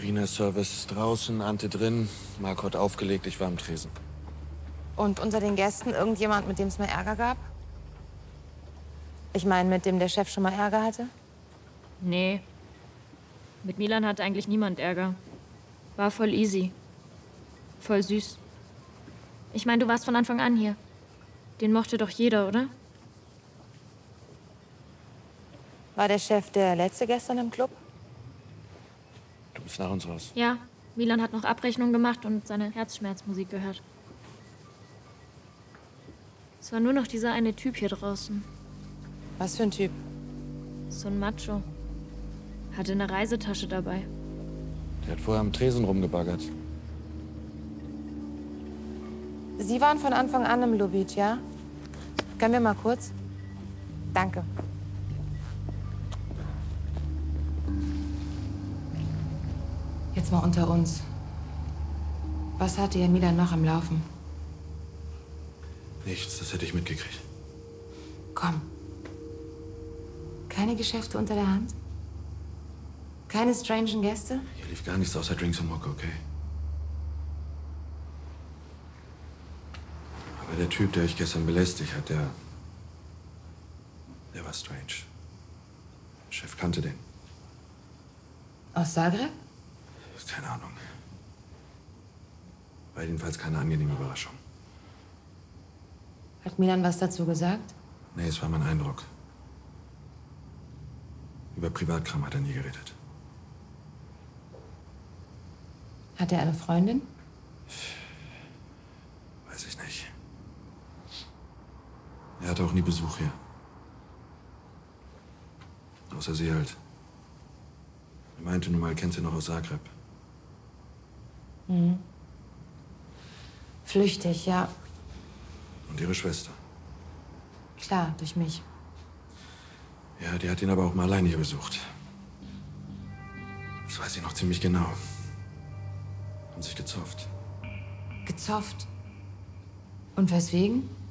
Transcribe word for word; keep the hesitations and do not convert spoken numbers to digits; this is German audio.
Irina Service draußen, Ante drin. Marco hat aufgelegt, ich war am Tresen. Und unter den Gästen irgendjemand, mit dem es mal Ärger gab? Ich meine, mit dem der Chef schon mal Ärger hatte? Nee. Mit Milan hat eigentlich niemand Ärger. War voll easy. Voll süß. Ich meine, du warst von Anfang an hier. Den mochte doch jeder, oder? War der Chef der Letzte gestern im Club? Du bist nach uns raus. Ja. Milan hat noch Abrechnung gemacht und seine Herzschmerzmusik gehört. Es war nur noch dieser eine Typ hier draußen. Was für ein Typ? So ein Macho. Hatte eine Reisetasche dabei. Der hat vorher am Tresen rumgebaggert. Sie waren von Anfang an im Lubitsch, ja? Können wir mal kurz? Danke. Jetzt mal unter uns. Was hatte Ihr Milan noch am Laufen? Nichts, das hätte ich mitgekriegt. Komm. Keine Geschäfte unter der Hand? Keine strangen Gäste? Hier lief gar nichts außer Drinks und Mucke, okay? Aber der Typ, der euch gestern belästigt hat, der... Der war strange. Der Chef kannte den. Aus Zagreb? Keine Ahnung. War jedenfalls keine angenehme Überraschung. Hat Milan was dazu gesagt? Nee, es war mein Eindruck. Über Privatkram hat er nie geredet. Hat er eine Freundin? Weiß ich nicht. Er hatte auch nie Besuch hier. Außer sie halt. Er meinte nun mal, kennt sie noch aus Zagreb. Mhm. Flüchtig, ja. Und ihre Schwester. Klar, durch mich. Ja, die hat ihn aber auch mal alleine hier besucht. Das weiß ich noch ziemlich genau. Haben sich gezofft. Gezofft. Und weswegen?